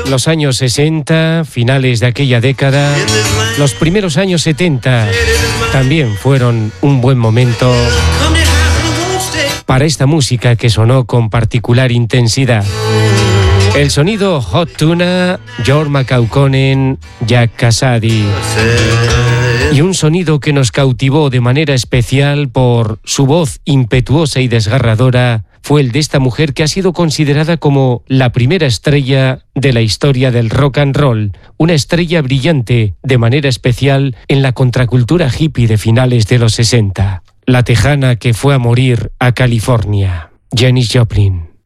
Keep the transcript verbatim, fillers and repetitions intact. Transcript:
Los años sesenta, finales de aquella década, los primeros años setenta, también fueron un buen momento para esta música que sonó con particular intensidad. El sonido Hot Tuna, George McAuconen, Jack Casady. Y un sonido que nos cautivó de manera especial por su voz impetuosa y desgarradora fue el de esta mujer que ha sido considerada como la primera estrella de la historia del rock and roll, una estrella brillante de manera especial en la contracultura hippie de finales de los sesenta. La tejana que fue a morir a California, Janis Joplin.